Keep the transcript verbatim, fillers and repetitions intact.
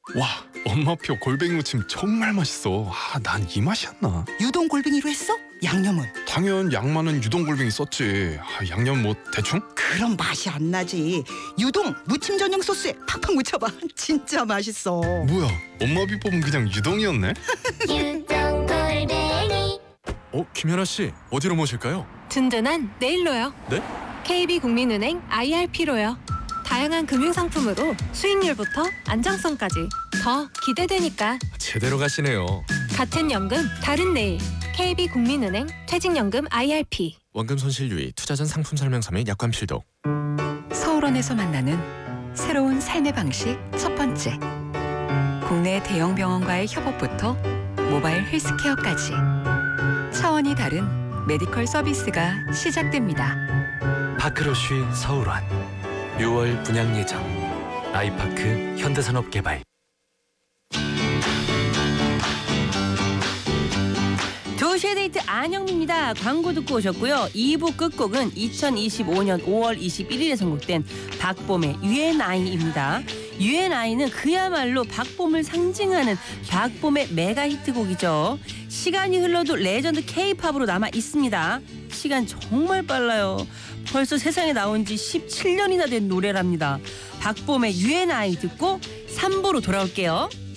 와, 엄마표 골뱅이 무침 정말 맛있어. 아, 난 이 맛이었나? 유동 골뱅이로 했어? 양념은? 당연 양만은 유동 골뱅이 썼지. 아, 양념 뭐 대충? 그럼 맛이 안 나지. 유동 무침 전용 소스에 팍팍 묻혀봐. 진짜 맛있어. 뭐야, 엄마 비법은 그냥 유동이었네? 유동 골뱅이. 어, 김연아 씨, 어디로 모실까요? 든든한 내일로요. 네? 케이비국민은행 아이알피로요. 다양한 금융상품으로 수익률부터 안정성까지 더 기대되니까. 제대로 가시네요. 같은 연금 다른 내일. 케이비국민은행 퇴직연금 아이알피. 원금 손실 유의, 투자 전 상품 설명서 및 약관 필독. 서울원에서 만나는 새로운 삶의 방식 첫 번째. 국내 대형 병원과의 협업부터 모바일 헬스케어까지 차원이 다른 메디컬 서비스가 시작됩니다. 파크러쉬 서울원 유월 분양 예정. 아이파크 현대산업개발. 도시의 데이트 안영미입니다. 광고 듣고 오셨고요. 이 부 끝곡은 이천이십오년 오월 이십일일에 선곡된 박봄의 유엔아이입니다. 유엔아이는 그야말로 박봄을 상징하는 박봄의 메가 히트곡이죠. 시간이 흘러도 레전드 K-팝으로 남아 있습니다. 시간 정말 빨라요. 벌써 세상에 나온 지 십칠년이나 된 노래랍니다. 박봄의 유엔아이 듣고 삼 부로 돌아올게요.